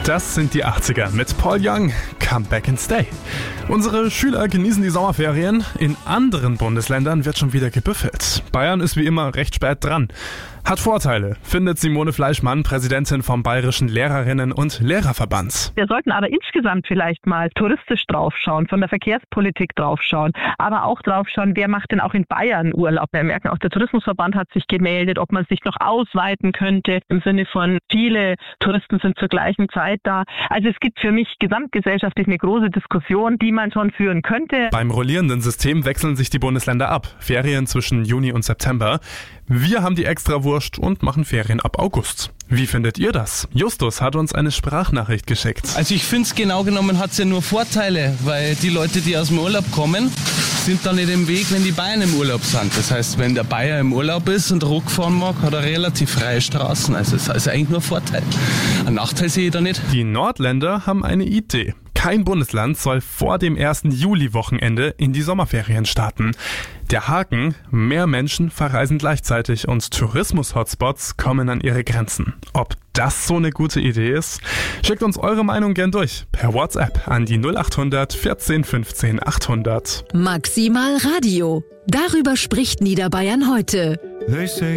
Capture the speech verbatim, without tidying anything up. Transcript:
Das sind die achtziger mit Paul Young, Come Back and Stay. Unsere Schüler genießen die Sommerferien. In anderen Bundesländern wird schon wieder gebüffelt. Bayern ist wie immer recht spät dran. Hat Vorteile, findet Simone Fleischmann, Präsidentin vom Bayerischen Lehrerinnen- und Lehrerverband. Wir sollten aber insgesamt vielleicht mal touristisch draufschauen, von der Verkehrspolitik draufschauen, aber auch draufschauen, wer macht denn auch in Bayern Urlaub. Wir merken auch, der Tourismusverband hat sich gemeldet, ob man sich noch ausweiten könnte, im Sinne von viele Touristen sind zur gleichen Zeit da. Also es gibt für mich gesamtgesellschaftlich eine große Diskussion, die man schon führen könnte. Beim rollierenden System wechseln sich die Bundesländer ab. Ferien zwischen Juni und September. Wir haben die Extrawurst und machen Ferien ab August. Wie findet ihr das? Justus hat uns eine Sprachnachricht geschickt. Also ich finde es genau genommen hat es ja nur Vorteile, weil die Leute, die aus dem Urlaub kommen, sind dann nicht im Weg, wenn die Bayern im Urlaub sind. Das heißt, wenn der Bayer im Urlaub ist und Ruck fahren mag, hat er relativ freie Straßen. Also es ist also eigentlich nur Vorteil. Ein Nachteil sehe ich da nicht. Die Nordländer haben eine Idee. Kein Bundesland soll vor dem ersten Juli-Wochenende in die Sommerferien starten. Der Haken, mehr Menschen verreisen gleichzeitig und Tourismus-Hotspots kommen an ihre Grenzen. Ob das so eine gute Idee ist? Schickt uns eure Meinung gern durch per WhatsApp an die null acht hundert vierzehn fünfzehn achthundert. Maximal Radio. Darüber spricht Niederbayern heute.